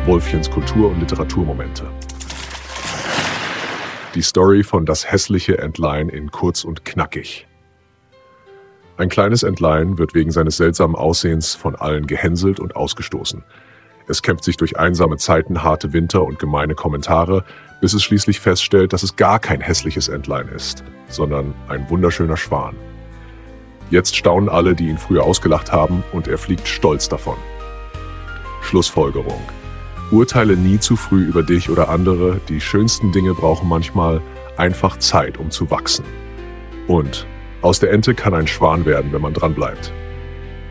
Wolfchens Kultur- und Literaturmomente. Die Story von Das hässliche Entlein in kurz und knackig. Ein kleines Entlein wird wegen seines seltsamen Aussehens von allen gehänselt und ausgestoßen. Es kämpft sich durch einsame Zeiten, harte Winter und gemeine Kommentare, bis es schließlich feststellt, dass es gar kein hässliches Entlein ist, sondern ein wunderschöner Schwan. Jetzt staunen alle, die ihn früher ausgelacht haben, und er fliegt stolz davon. Schlussfolgerung: Urteile nie zu früh über dich oder andere. Die schönsten Dinge brauchen manchmal einfach Zeit, um zu wachsen. Und aus der Ente kann ein Schwan werden, wenn man dran bleibt.